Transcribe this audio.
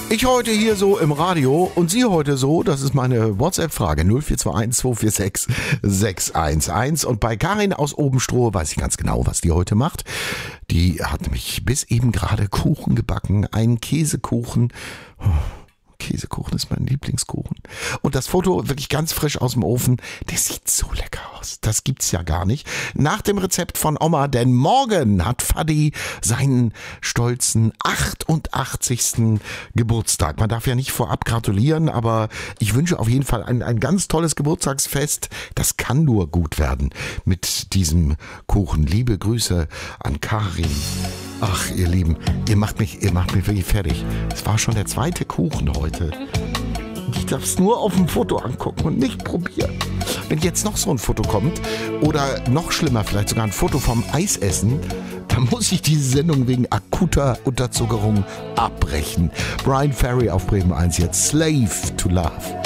Ich heute hier so im Radio und Sie heute so, das ist meine WhatsApp-Frage 0421 246 611. Und bei Karin aus Obenstroh weiß ich ganz genau, was die heute macht. Die hat nämlich bis eben gerade Kuchen gebacken, einen Käsekuchen. Käsekuchen ist mein Lieblingskuchen. Und das Foto wirklich ganz frisch aus dem Ofen. Der sieht so lecker aus. Das gibt's ja gar nicht. Nach dem Rezept von Oma, denn morgen hat Fadi seinen stolzen 88. Geburtstag. Man darf ja nicht vorab gratulieren, aber ich wünsche auf jeden Fall ein ganz tolles Geburtstagsfest. Das kann nur gut werden mit diesem Kuchen. Liebe Grüße an Karin. Ach, ihr Lieben, ihr macht mich wirklich fertig. Es war schon der zweite Kuchen heute. Ich darf es nur auf dem Foto angucken und nicht probieren. Wenn jetzt noch so ein Foto kommt oder noch schlimmer, vielleicht sogar ein Foto vom Eisessen, dann muss ich diese Sendung wegen akuter Unterzuckerung abbrechen. Brian Ferry auf Bremen 1 jetzt. Slave to Love.